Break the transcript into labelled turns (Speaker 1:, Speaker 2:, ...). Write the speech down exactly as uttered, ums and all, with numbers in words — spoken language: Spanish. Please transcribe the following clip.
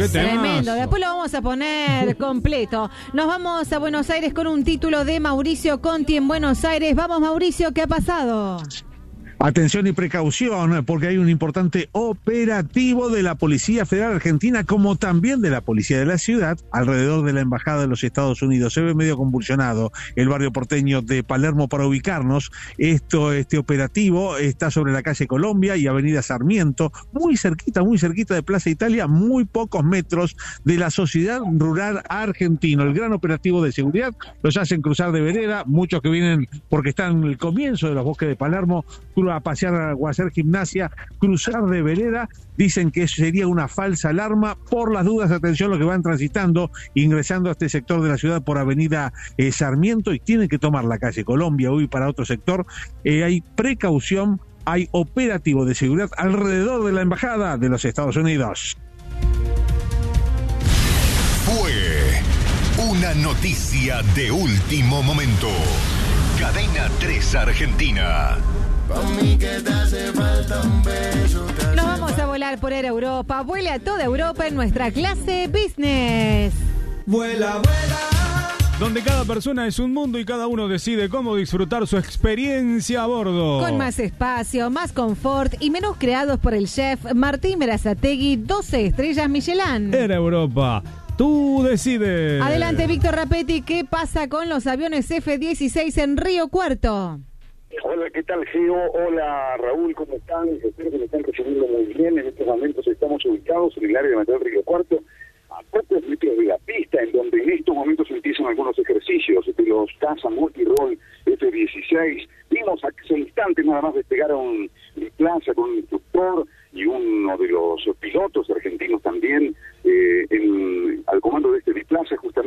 Speaker 1: qué temazo.
Speaker 2: Tremendo, después lo vamos a poner completo. Nos vamos a Buenos Aires con un título de Mauricio Conti en Buenos Aires. Vamos, Mauricio, ¿qué ha pasado?
Speaker 3: Atención y precaución, porque hay un importante operativo de la Policía Federal Argentina, como también de la Policía de la Ciudad, alrededor de la Embajada de los Estados Unidos. Se ve medio convulsionado el barrio porteño de Palermo para ubicarnos. Esto, este operativo está sobre la calle Colombia y Avenida Sarmiento, muy cerquita, muy cerquita de Plaza Italia, muy pocos metros de la Sociedad Rural Argentino. El gran operativo de seguridad los hacen cruzar de vereda, muchos que vienen porque están en el comienzo de los bosques de Palermo, a pasear o a hacer gimnasia, cruzar de vereda, dicen que sería una falsa alarma. Por las dudas, atención los que van transitando, ingresando a este sector de la ciudad por Avenida eh, Sarmiento y tienen que tomar la calle Colombia, hoy para otro sector. Eh, hay precaución, hay operativo de seguridad alrededor de la Embajada de los Estados Unidos.
Speaker 4: Fue una noticia de último momento. Cadena tres Argentina.
Speaker 2: Nos vamos a volar por Air Europa. Vuele a toda Europa en nuestra clase business.
Speaker 1: Vuela, vuela. Donde cada persona es un mundo y cada uno decide cómo disfrutar su experiencia a bordo.
Speaker 2: Con más espacio, más confort y menús creados por el chef Martín Berazategui, doce estrellas Michelin.
Speaker 1: Air Europa. Tú decides.
Speaker 2: Adelante, Víctor Rapetti. ¿Qué pasa con los aviones F dieciséis en Río Cuarto?
Speaker 5: Hola, ¿qué tal, Geo? Hola, Raúl, ¿cómo están? Espero que me están recibiendo muy bien. En estos momentos estamos ubicados en el área de Manuel Río Cuarto, a pocos metros de la pista, en donde en estos momentos se empiezan algunos ejercicios de los cazamotores